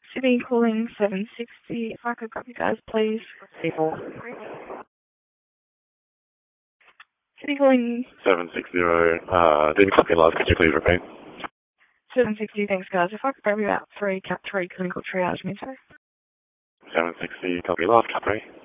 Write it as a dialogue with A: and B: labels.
A: Sydney calling 760. If I could grab you guys, please. People. Sydney calling
B: 760. David Copy Last, could you please repeat?
A: 760, thanks guys. If I could grab you about 3 Cat 3 clinical triage, me too.
B: 760, copy last, Cat 3.